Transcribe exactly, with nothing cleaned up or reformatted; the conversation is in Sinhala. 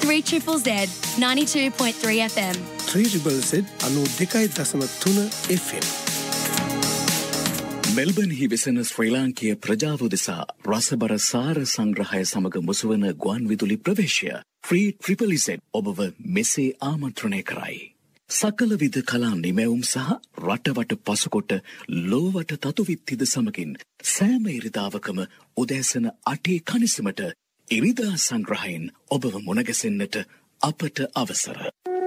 three triple Z ninety-two point three F M. three triple Z anu දෙකයි දශම තුන F M. මෙල්බන් හි වෙසෙන ශ්‍රී ලාංකීය ප්‍රජාව උදෙසා රසබර සාර සංග්‍රහය සමග මුසුවන ගුවන් විදුලි ප්‍රවේශය ත්‍රී ට්‍රිපල් Z ඔබව මෙසේ ආමන්ත්‍රණය කරයි. සකල විද කලා නිමැවුම් සහ රටවට පසුකොට ලෝවට තතුවිත්තිද සමගින් සෑම ඉරිදාවකම උදෑසන අටේ කනිසමට ඉරිදා සංග්‍රහයෙන් ඔබව මුණගැසෙන්නට අපට අවසර.